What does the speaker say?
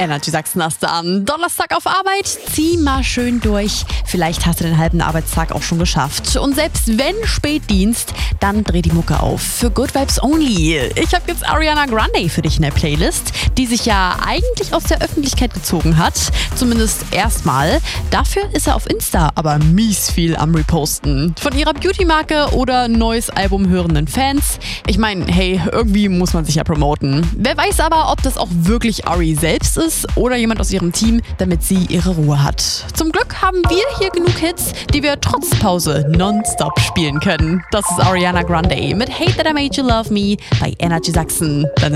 Energy Sachsen hast du an. Donnerstag auf Arbeit, zieh mal schön durch. Vielleicht hast du den halben Arbeitstag auch schon geschafft. Und selbst wenn Spätdienst, dann dreh die Mucke auf. Für Good Vibes Only. Ich habe jetzt Ariana Grande für dich in der Playlist, die sich ja eigentlich aus der Öffentlichkeit gezogen hat. Zumindest erstmal. Dafür ist er auf Insta aber mies viel am Reposten. Von ihrer Beauty-Marke oder neues Album hörenden Fans. Ich meine, hey, irgendwie muss man sich ja promoten. Wer weiß aber, ob das auch wirklich Ari selbst ist oder jemand aus ihrem Team, damit sie ihre Ruhe hat. Zum Glück haben wir hier genug Hits, die wir trotz Pause nonstop spielen können. Das ist Ariana Grande mit Hate That I Made You Love Me bei Energy Sachsen.